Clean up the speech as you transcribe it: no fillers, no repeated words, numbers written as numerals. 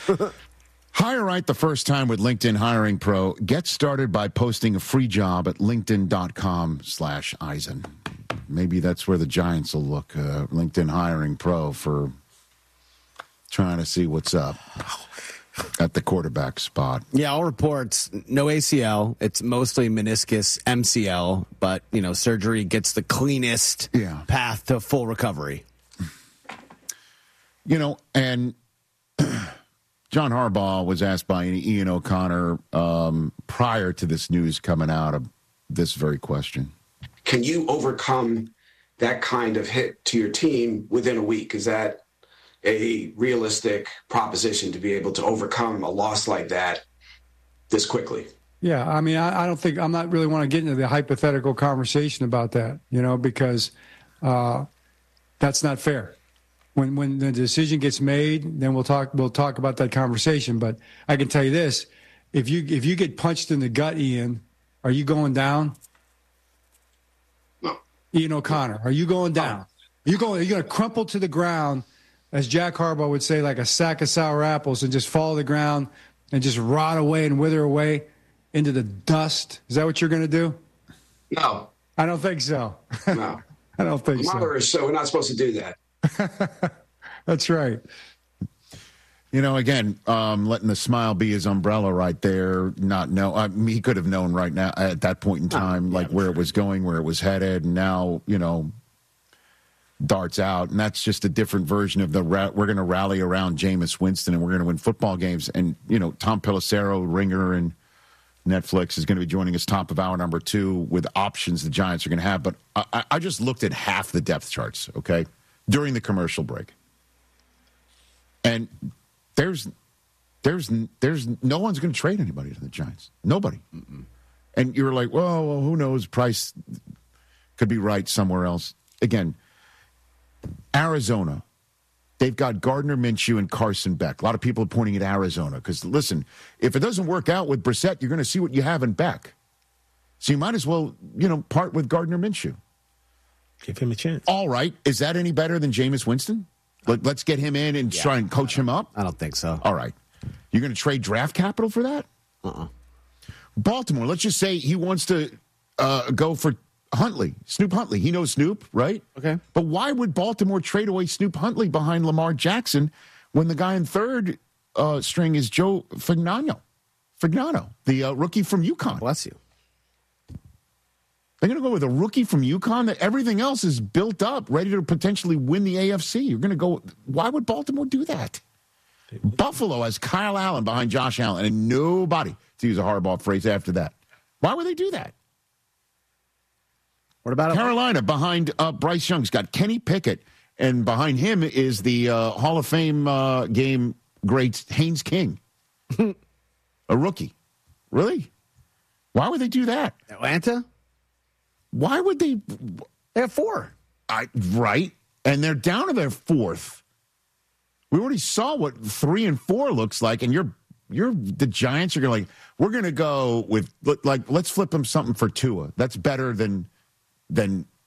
Hire right the first time with LinkedIn Hiring Pro. Get started by posting a free job at linkedin.com/Eisen. Maybe that's where the Giants will look, LinkedIn Hiring Pro, for trying to see what's up at the quarterback spot. Yeah, all reports, no ACL. It's mostly meniscus, MCL, but, surgery gets the cleanest path to full recovery. And John Harbaugh was asked by Ian O'Connor prior to this news coming out of this very question. Can you overcome that kind of hit to your team within a week? Is that a realistic proposition to be able to overcome a loss like that this quickly? Yeah, I mean, I don't think I'm not really want to get into the hypothetical conversation about that, because that's not fair. When the decision gets made, then we'll talk about that conversation. But I can tell you this: if you get punched in the gut, Ian, are you going down? No. Ian O'Connor, are you going down? Are you going to crumple to the ground, as Jack Harbaugh would say, like a sack of sour apples, and just fall to the ground and just rot away and wither away into the dust? Is that what you're going to do? No. I don't think so. No. I don't think so. So we're not supposed to do that. That's right. Again, letting the smile be his umbrella right there. He could have known right now at that point in time, where it was going, where it was headed, and now, darts out. And that's just a different version of we're going to rally around Jameis Winston and we're going to win football games. And, Tom Pelissero, Ringer, and Netflix is going to be joining us top of hour number 2 with options the Giants are going to have. But I just looked at half the depth charts, okay, during the commercial break. And there's no one's going to trade anybody to the Giants. Nobody. Mm-mm. And you're like, well, who knows? Price could be right somewhere else. Again, Arizona, they've got Gardner Minshew and Carson Beck. A lot of people are pointing at Arizona because, listen, if it doesn't work out with Brissett, you're going to see what you have in Beck. So you might as well, part with Gardner Minshew. Give him a chance. All right. Is that any better than Jameis Winston? Let's get him in and try and coach him up? I don't think so. All right. You're going to trade draft capital for that? Baltimore, let's just say he wants to go for Huntley, Snoop Huntley. He knows Snoop, right? Okay. But why would Baltimore trade away Snoop Huntley behind Lamar Jackson when the guy in third string is Joe Fagnano, the rookie from UConn? Bless you. They're going to go with a rookie from UConn that everything else is built up, ready to potentially win the AFC. You're going to go. Why would Baltimore do that? Buffalo has Kyle Allen behind Josh Allen and nobody, to use a Harbaugh phrase, after that. Why would they do that? What about Carolina behind Bryce Young's got Kenny Pickett, and behind him is the Hall of Fame game great Haynes King, a rookie. Really? Why would they do that? Atlanta? Why would they? They have 4. Right, and they're down to their 4th. We already saw what 3 and 4 looks like, and the Giants are going to we're going to go with let's flip them something for Tua. That's better than